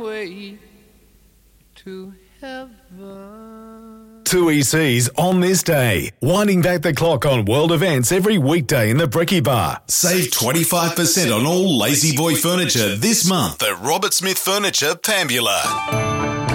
way to heaven. 2EC's On This Day, winding back the clock on world events every weekday in the Bricky Bar. Save 25% on all Lazy Boy furniture this month at Robert Smith Furniture, Pambula.